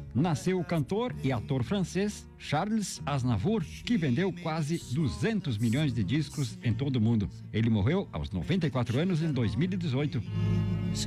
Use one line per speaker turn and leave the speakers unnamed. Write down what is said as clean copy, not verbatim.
nasceu o cantor e ator francês Charles Aznavour, que vendeu quase 200 milhões de discos em todo o mundo. Ele morreu aos 94 anos em 2018.